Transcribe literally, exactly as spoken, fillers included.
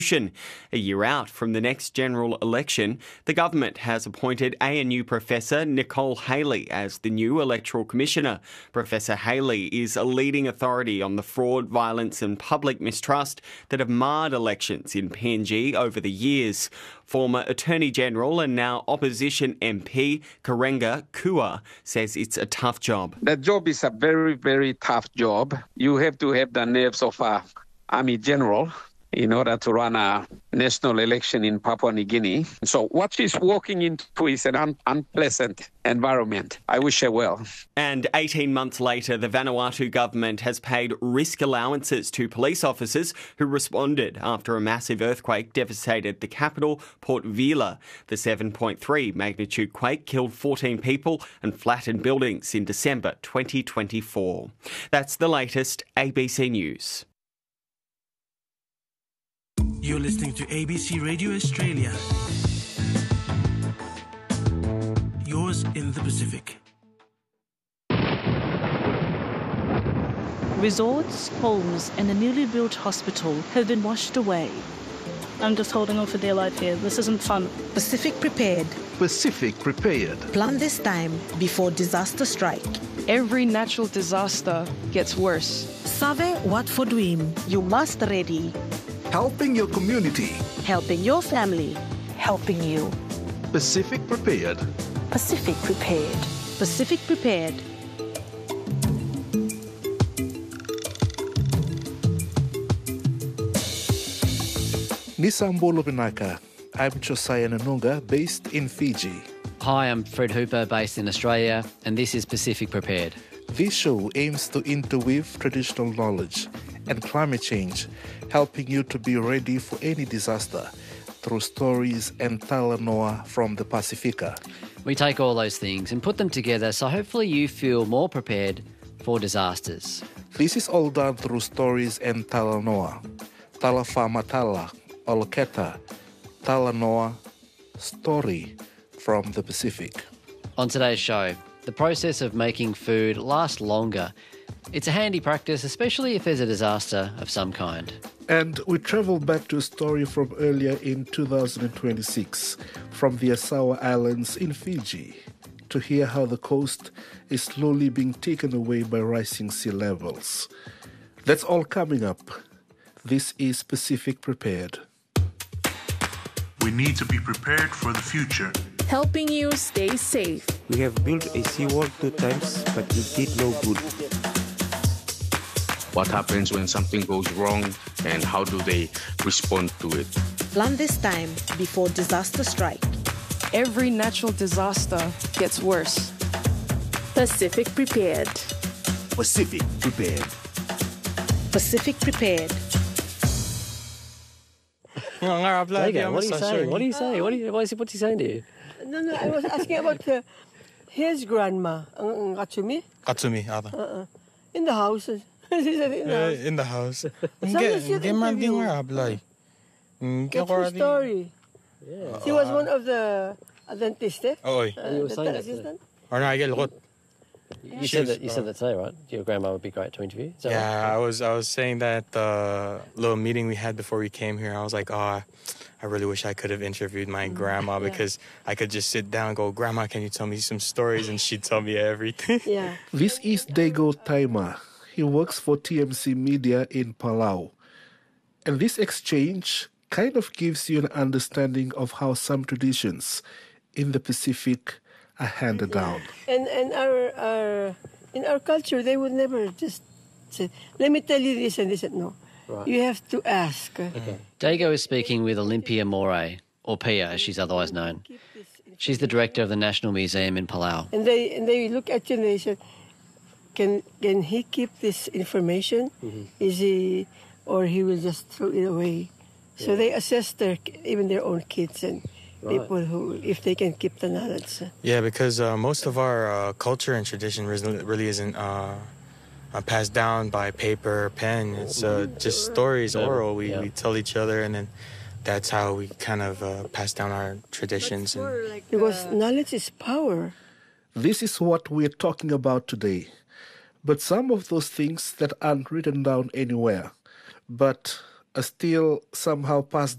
A year out from the next general election, the government has appointed A N U professor Nicole Haley as the new electoral commissioner. Professor Haley is a leading authority on the fraud, violence and public mistrust that have marred elections in P N G over the years. Former Attorney General and now opposition M P Karenga Kua says it's a tough job. The job is a very, very tough job. You have to have the nerves of an army general in order to run a national election in Papua New Guinea. So what she's walking into is an un- unpleasant environment. I wish her well. And eighteen months later, the Vanuatu government has paid risk allowances to police officers who responded after a massive earthquake devastated the capital, Port Vila. The seven point three magnitude quake killed fourteen people and flattened buildings in December twenty twenty-four. That's the latest A B C News. You're listening to A B C Radio Australia. Yours in the Pacific. Resorts, homes and a newly built hospital have been washed away. I'm just holding on for dear life here. This isn't fun. Pacific Prepared. Pacific Prepared. Plan this time before disaster strike. Every natural disaster gets worse. Save what for dream. You must ready. Helping your community. Helping your family. Helping you. Pacific Prepared. Pacific Prepared. Pacific Prepared. Nisambolo Binaka. I'm Josiah Nanunga, based in Fiji. Hi, I'm Fred Hooper, based in Australia, and this is Pacific Prepared. This show aims to interweave traditional knowledge and climate change, helping you to be ready for any disaster through stories and talanoa from the Pacifica. We take all those things and put them together so hopefully you feel more prepared for disasters. This is all done through stories and talanoa. Talafamatala, Oloketa, talanoa, story from the Pacific. On today's show, the process of making food last longer. It's a handy practice, especially if there's a disaster of some kind. And we travel back to a story from earlier in two thousand twenty-six from the Asawa Islands in Fiji to hear how the coast is slowly being taken away by rising sea levels. That's all coming up. This is Pacific Prepared. We need to be prepared for the future. Helping you stay safe. We have built a seawall two times, but it did no good. What happens when something goes wrong and how do they respond to it? Plan this time before disaster strike. Every natural disaster gets worse. Pacific Prepared. Pacific Prepared. Pacific Prepared. Jago, what are you saying? What are you saying? What are you, what is he, what's he saying to you? No, no, I was asking about uh, his grandma, ang Katsumi. Katsumi, ata. Uh-uh. In the house. She said in the house. In the house. Hindi man din nga apply. That's her story. Yeah. She was one of the dentists, eh? Oh, uh, you were saying assistant. Or no, I get lot. You said that. You said that today, right? Your grandma would be great to interview. Is that yeah, right? I was. I was saying that the little meeting we had before we came here. I was like, oh, I really wish I could have interviewed my grandma yeah. because I could just sit down and go, Grandma, can you tell me some stories? And she'd tell me everything. Yeah. This is Dago Taima. He works for T M C Media in Palau. And this exchange kind of gives you an understanding of how some traditions in the Pacific are handed yeah. down. And and our, our in our culture, they would never just say, let me tell you this and this. And no. Right. You have to ask. Okay. Dago is speaking with Olympia Moray, or Pia as she's otherwise known. She's the director of the National Museum in Palau. And they and they look at you and they say, can, can he keep this information? Mm-hmm. Is he, or he will just throw it away? Yeah. So they assess their, even their own kids and right. people who, if they can keep the knowledge. Yeah, because uh, most of our uh, culture and tradition really isn't uh, uh, passed down by paper, pen. It's uh, just stories, oral. We, yeah. we tell each other, and then that's how we kind of uh, pass down our traditions. And like, because uh, knowledge is power. This is what we're talking about today. But some of those things that aren't written down anywhere, but are still somehow passed